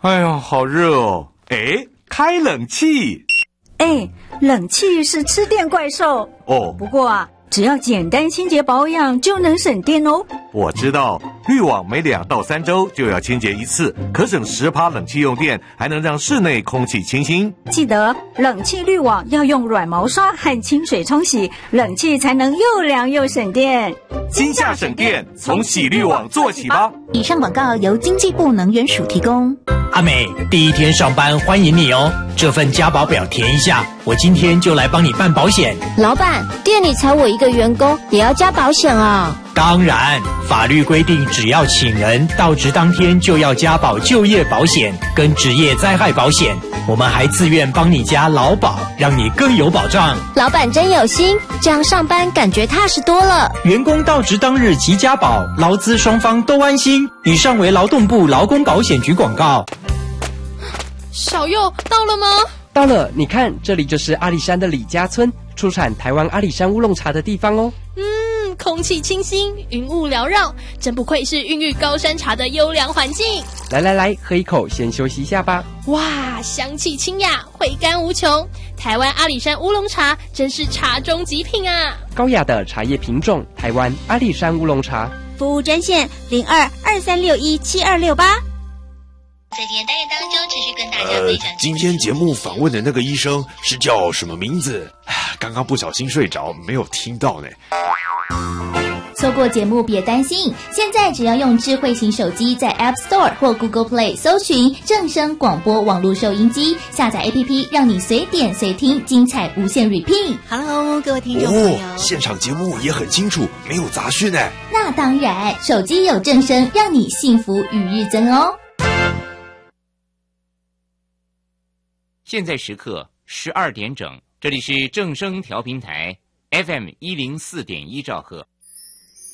哎呀，好热哦！哎，开冷气。 哎，冷气是吃电怪兽哦。 不过啊，只要简单清洁保养就能省电哦。 我知道，滤网每2到3周就要清洁一次，可省10%冷气用电，还能让室内空气清新。 记得冷气滤网要用软毛刷和清水冲洗，冷气才能又凉又省电。 今夏省电，从洗滤网做起吧。 以上广告由经济部能源署提供。 阿美，第一天上班欢迎你哦，这份加保表填一下，我今天就来帮你办保险。 老板，店里才我一个员工，也要加保险啊？ 当然，法律规定只要请人到职当天就要加保就业保险跟职业灾害保险，我们还自愿帮你加劳保，让你更有保障。 老板真有心，这样上班感觉踏实多了。 员工到职当日即加保，劳资双方都安心。以上为劳动部劳工保险局广告。 小佑到了吗？ 到了，你看，这里就是阿里山的李家村，出产台湾阿里山乌龙茶的地方哦。 空气清新，云雾缭绕，真不愧是孕育高山茶的优良环境。 来，喝一口，先休息一下吧。 哇，香气清雅，回甘无穷。台湾阿里山乌龙茶真是茶中极品啊！ 高雅的茶叶品种，台湾阿里山乌龙茶。 服务专线02-2361-7268。 在今天单元当中，持续跟大家分享。 今天节目访问的那个医生是叫什么名字？刚刚不小心睡着，没有听到呢。 错过节目别担心，现在只要用智慧型手机在 App Store 或 Google Play 搜寻正声广播网络收音机，下载 APP 让你随点随听，精彩无限 repeat。 Hello， 各位听众朋友， 现场节目也很清楚，没有杂讯呢。 那当然，手机有正声，让你幸福与日增哦。 现在时刻12点整，这里是正声调频台 FM104.1兆赫。